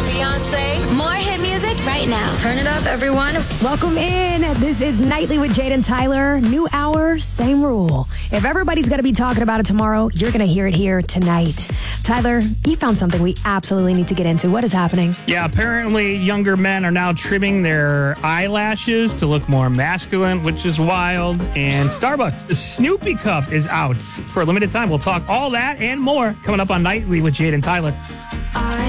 on Beyonce. More hit music right now. Turn it up, everyone. Welcome in. This is Nightly with Jade and Tyler. New hour, same rule. If everybody's going to be talking about it tomorrow, you're going to hear it here tonight. Tyler, you found something we absolutely need to get into. What is happening? Yeah, apparently younger men are now trimming their eyelashes to look more masculine, which is wild. And Starbucks, the Snoopy Cup is out for a limited time. We'll talk all that and more coming up on Nightly with Jade and Tyler.